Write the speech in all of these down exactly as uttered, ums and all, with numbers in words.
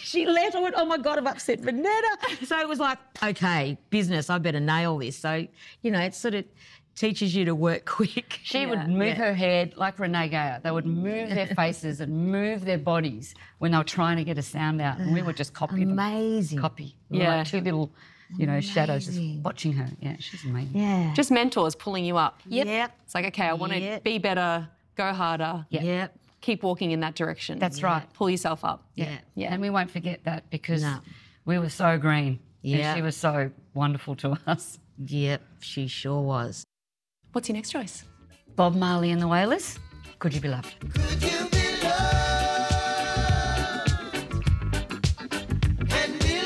she left. I went, oh, my God, I've upset Vanetta. So it was like, okay, business, I better nail this. So, you know, it sort of teaches you to work quick. She Yeah. would move Yeah. her head like Renee Gayer. They would move their faces and move their bodies when they were trying to get a sound out, and we would just copy them. Amazing. Copy. Yeah. Like two little, you know, shadows just Amazing. watching her. Yeah, she's amazing. Yeah. Just mentors pulling you up. Yep. It's like, okay, I want to Yep. be better, go harder, Yeah. Yep. keep walking in that direction. That's right. Pull yourself up. Yeah. Yeah. And we won't forget that because No. we were so green. Yeah. And she was so wonderful to us. Yep, she sure was. What's your next choice? Bob Marley and the Wailers, Could You Be Loved? Could you be loved and be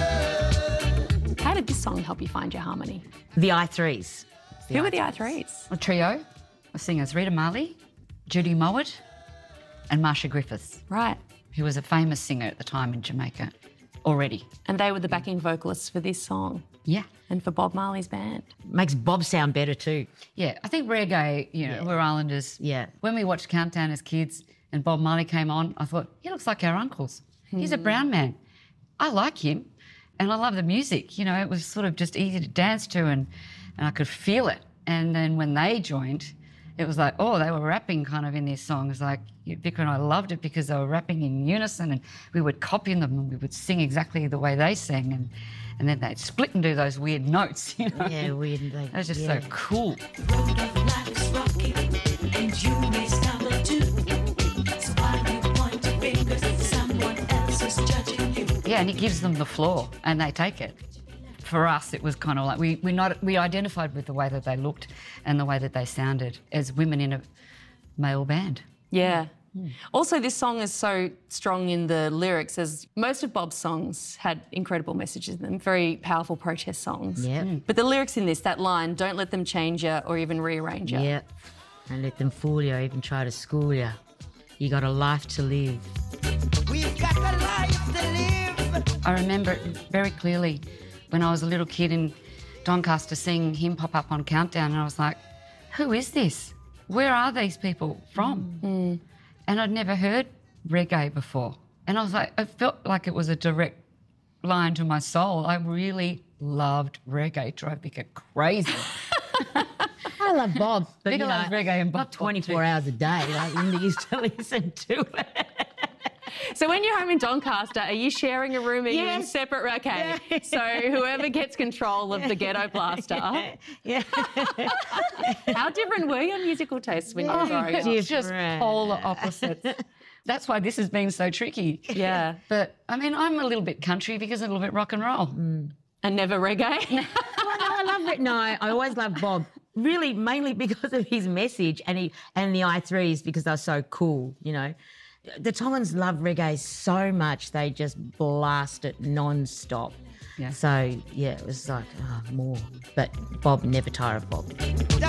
loved? How did this song help you find your harmony? The I threes. Who were the I threes? A trio of singers, Rita Marley, Judy Mowat and Marsha Griffiths, Right. who was a famous singer at the time in Jamaica already. And they were the backing vocalists for this song Yeah. and for Bob Marley's band. Makes Bob sound better too. Yeah, I think reggae, you know, Yeah. we're islanders. Yeah. When we watched Countdown as kids and Bob Marley came on, I thought, he looks like our uncles. He's a brown man. I like him and I love the music. You know, it was sort of just easy to dance to and, and I could feel it. And then when they joined, it was like, oh, they were rapping kind of in these songs. Like, Vicar and I loved it because they were rapping in unison and we would copy them and we would sing exactly the way they sang. And, and then they'd split and do those weird notes, you know. Yeah, weird. They, That was just yeah. so cool. Road of life is rocky, and you may stumble too. So why you point your fingers, someone else is judging you. Yeah, and he gives them the floor and they take it. For us, it was kind of like we we not we identified with the way that they looked and the way that they sounded as women in a male band. Yeah. Also, this song is so strong in the lyrics, as most of Bob's songs had incredible messages in them, very powerful protest songs. Yeah. Mm. But the lyrics in this, that line, don't let them change you or even rearrange you. Yeah. Don't let them fool you or even try to school you. You got a life to live. We've got a life to live. I remember it very clearly when I was a little kid in Doncaster seeing him pop up on Countdown and I was like, who is this? Where are these people from? Mm. And I'd never heard reggae before. And I was like, it felt like it was a direct line to my soul. I really loved reggae. It drove Vicar crazy. I love Bob, but Vicar you know, loves reggae and Bob not twenty-four too. hours a day. Like Linda used to listen to it. So when you're home in Doncaster, are you sharing a room? Are you in Yes. separate? Okay. Yes. So whoever gets control of the ghetto blaster. Yeah. How different were your musical tastes when you were growing up? It's just Different. polar opposites. That's why this has been so tricky. Yeah. But, I mean, I'm a little bit country because a little bit rock and roll. And never reggae? Well, no, I love it. No, I always loved Bob. Really, mainly because of his message and he and the I threes because they're so cool, you know. The Tongans love reggae so much they just blast it non-stop. Yeah. So, yeah, it was like, oh, more. But Bob, never tire of Bob. The